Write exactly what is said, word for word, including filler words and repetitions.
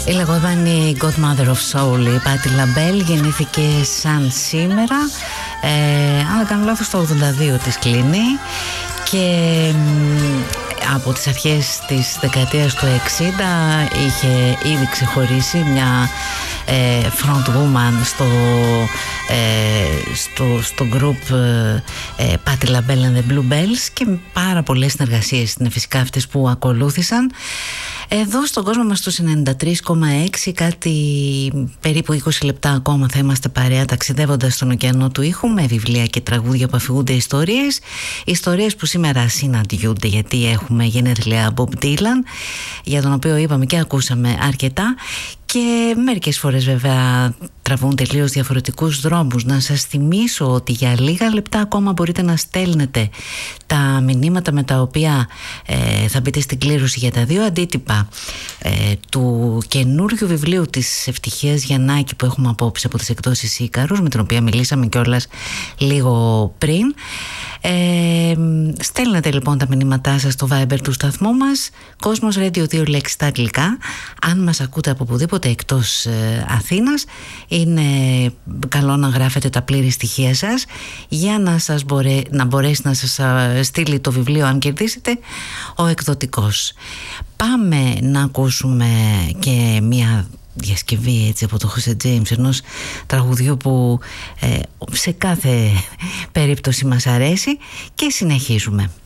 Η λεγόμενη Godmother of Soul, η Πάτη Λαμπέλ, γεννήθηκε σαν σήμερα, ε, αν δεν κάνω λάθος το ογδόντα δύο της κλείνει, και από τις αρχές της δεκαετίας του εξήντα είχε ήδη ξεχωρίσει μια ε, front woman στο, ε, στο, στο group ε, Patti LaBelle and the Bluebells, και πάρα πολλές συνεργασίες είναι φυσικά αυτές που ακολούθησαν. Εδώ στον κόσμο μας στους ενενήντα τρία κόμμα έξι, κάτι περίπου είκοσι λεπτά ακόμα θα είμαστε παρέα, ταξιδεύοντας στον ωκεανό του ήχου με βιβλία και τραγούδια που αφηγούνται ιστορίες. Ιστορίες που σήμερα συναντιούνται, γιατί έχουμε γενέθλια Bob Dylan, για τον οποίο είπαμε και ακούσαμε αρκετά, και μερικές φορές βέβαια τραβούν τελείως διαφορετικούς δρόμους. Να σας θυμίσω ότι για λίγα λεπτά ακόμα μπορείτε να στέλνετε τα μηνύματα με τα οποία ε, θα μπείτε στην κλήρωση για τα δύο αντίτυπα ε, του καινούριου βιβλίου της Ευτυχίας Γιαννάκη που έχουμε απόψε από τις εκδόσεις Ίκαρους, με την οποία μιλήσαμε κιόλας λίγο πριν. Ε, στέλνετε λοιπόν τα μηνύματά σας στο Viber του σταθμού μας, Κόσμος Radio, δύο λέξεις στα αγγλικά. Αν μας ακούτε από οπουδήποτε εκτός ε, Αθήνας, είναι καλό να γράφετε τα πλήρη στοιχεία σας για να, σας μπορέ, να μπορέσει να σας στείλει το βιβλίο, αν κερδίσετε, ο εκδοτικός. Πάμε να ακούσουμε και μια διασκευή έτσι από το José James, ενός τραγουδιού που ε, σε κάθε περίπτωση μας αρέσει, και συνεχίζουμε.